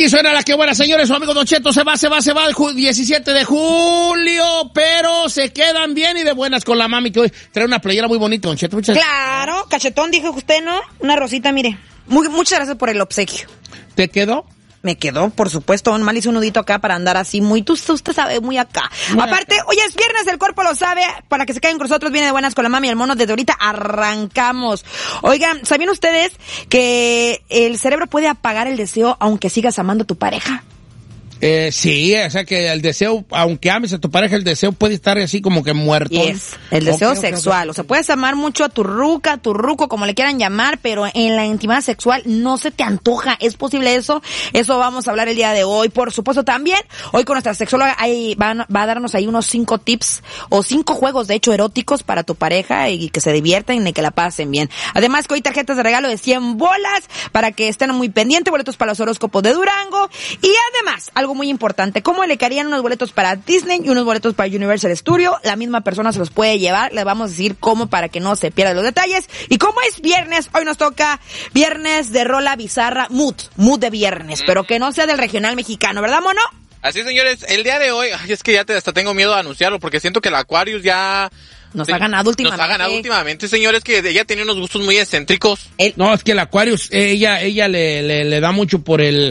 Aquí suena la que buena, señores. Su amigo Don Cheto se va el 17 de julio, pero se quedan bien y de buenas con la mami, que hoy trae una playera muy bonita, Don Cheto. Claro, cachetón, dijo usted, ¿no? Una rosita, mire. Muchas gracias por el obsequio. ¿Te quedó? Me quedó, por supuesto. Don Mal hizo un nudito acá para andar así muy... Usted sabe, muy acá. Muy aparte, acá. Hoy es viernes, el cuerpo lo sabe. Para que se queden con nosotros, viene de buenas con la mami y el mono. Desde ahorita arrancamos. Oigan, ¿sabían ustedes que el cerebro puede apagar el deseo aunque sigas amando a tu pareja? Sí, o sea que el deseo, aunque ames a tu pareja, el deseo puede estar así como que muerto. Yes, el deseo sexual. O sea, puedes amar mucho a tu ruca, a tu ruco, como le quieran llamar, pero en la intimidad sexual no se te antoja. ¿Es posible eso? Eso vamos a hablar el día de hoy. Por supuesto, también, hoy con nuestra sexóloga va a darnos ahí unos 5 tips o 5 juegos, de hecho, eróticos para tu pareja y que se diviertan y que la pasen bien. Además, que hoy tarjetas de regalo de 100 bolas para que estén muy pendientes, boletos para los horóscopos de Durango y además, algo muy importante, ¿cómo le caerían unos boletos para Disney y unos boletos para Universal Studio? La misma persona se los puede llevar, le vamos a decir cómo para que no se pierdan los detalles. Y como es viernes, hoy nos toca viernes de rola bizarra, mood de viernes, pero que no sea del regional mexicano, ¿verdad, mono? Así, señores, el día de hoy, es que ya hasta tengo miedo de anunciarlo, porque siento que el Aquarius ya... Nos ha ganado últimamente, señores, que ella tiene unos gustos muy excéntricos. No, es que el Aquarius, ella le da mucho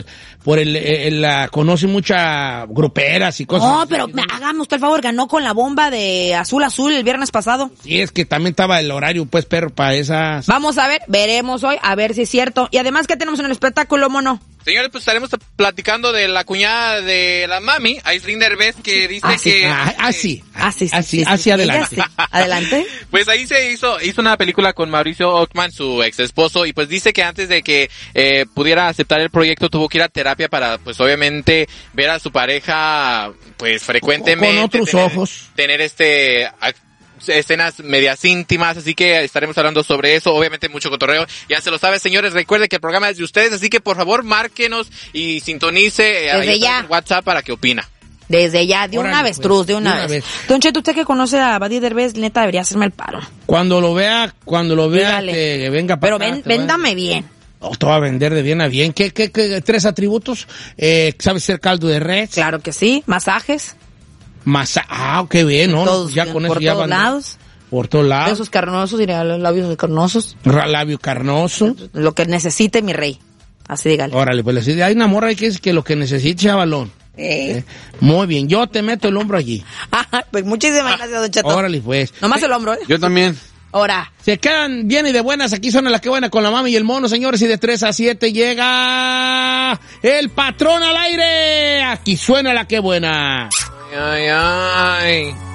la conoce muchas gruperas y cosas. No, pero hágame usted el favor, ganó con la bomba de Azul el viernes pasado. Sí, es que también estaba el horario, pues, perro, para esas. Vamos a ver, veremos hoy, a ver si es cierto. Y además, ¿qué tenemos en el espectáculo, mono? Señores, pues estaremos platicando de la cuñada de la mami, Aislinn Derbez, que dice que... Así, adelante. Adelante. Pues ahí se hizo una película con Mauricio Ockman, su ex esposo, y pues dice que antes de que pudiera aceptar el proyecto tuvo que ir a terapia para, pues obviamente, ver a su pareja, pues frecuentemente. Con otros ojos. Tener escenas medias íntimas, así que estaremos hablando sobre eso, obviamente mucho cotorreo, ya se lo sabe, señores, recuerden que el programa es de ustedes, así que por favor márquenos y sintonice desde ya WhatsApp para que opina. Desde ya, de una avestruz, de una vez. Don Cheto, usted que conoce a Buddy Derbez, neta debería hacerme el paro. Cuando lo vea, que venga para acá. Pero véndame bien. Te va a vender de bien a bien. ¿Qué 3 atributos? ¿Sabes hacer caldo de res? Claro que sí. Masajes. Qué bien, ¿no? Todos, ya con eso por ya todos van. lados. Por todos lados. Esos carnosos, diría, los labios carnosos. Labio carnoso. Lo que necesite, mi rey. Así dígale. Órale, pues hay una morra ahí que es que lo que necesite sea balón. Muy bien, yo te meto el hombro allí. Pues muchísimas gracias, Don Cheto. Órale, pues. Nomás el hombro, ¿eh? Yo también. Ahora. Se quedan bien y de buenas. Aquí suena la que buena con la mami y el mono, señores. Y de 3 a 7 llega el patrón al aire. Aquí suena la que buena. Ay.